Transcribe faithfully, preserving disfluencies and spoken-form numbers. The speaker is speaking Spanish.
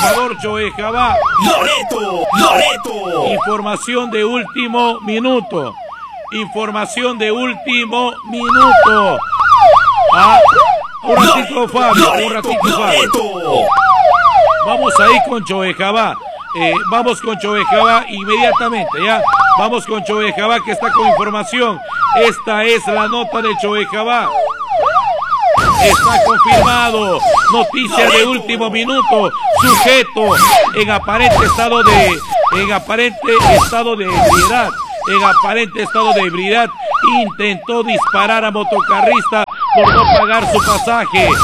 favor, Choejabá. Loreto, Loreto. Información de último minuto. Información de último minuto. Ah, un ratito, Fabio, un ratito, Fabio. Vamos ahí con Choejabá. Eh, vamos con Choejabá inmediatamente, ¿ya? Vamos con Choejabá que está con información. Esta es la nota de Choejabá. Está confirmado. Noticia de último minuto. Sujeto en aparente estado de en aparente estado de ebriedad. En aparente estado de ebriedad intentó disparar a motocarrista por no pagar su pasaje.